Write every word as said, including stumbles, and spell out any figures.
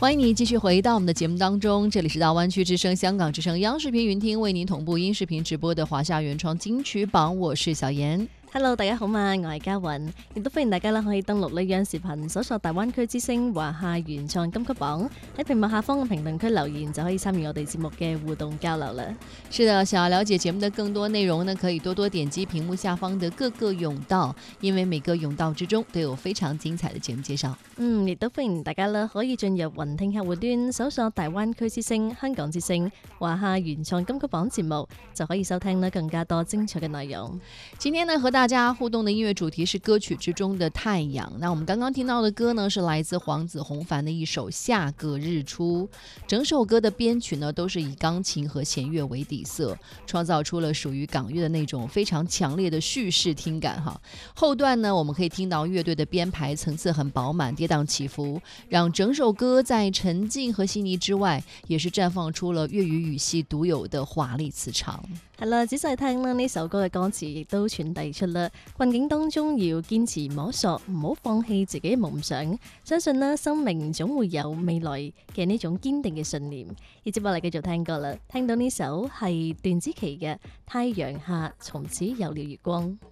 欢迎你继续回到我们的节目当中，这里是大湾区之声、香港之声、央视频云听为您同步音视频直播的华夏原創金曲榜，我是小妍。 Hello， 大家好嘛，我係嘉韻，亦都歡迎大家啦，可以登錄呢央視頻搜索大灣區之聲華夏原創金曲榜，喺屏幕下方嘅評論區留言就可以參與我哋節目嘅互動交流啦。 是的，想要了解節目的更多內容呢，可以多多點擊屏幕下方的各個甬道，因為每個甬道之中都有非常精彩的節目介紹。 嗯，亦都歡迎大家啦，可以進入雲聽客戶端搜索大灣區之聲、香港之聲、華夏原創金曲榜節目，就可以收聽呢更加多精彩嘅內容。 今天呢，和大家互動的音樂主題是歌曲之中的太陽。那我們剛剛聽到的歌呢，是來自黃子弘凡的一首《下個日出》。整首歌的編曲呢，都是以鋼琴和弦樂為底色，創造出了屬於港樂的那種非常強烈的敘事聽感哈。後段呢，我們可以聽到樂隊的編排層次很飽滿，跌宕起伏，讓整首歌在沉靜和細膩之外，也是綻放出了粵語語系獨有的華麗磁場。 係啦，仔細聽啦，呢首歌嘅歌詞亦都傳遞出啦，困境當中要堅持摸索，唔好放棄自己嘅夢想，相信啦，生命總會有未來嘅呢種堅定嘅信念。而接落嚟繼續聽歌啦，聽到呢首係段子琪嘅《太陽下從此有了月光》。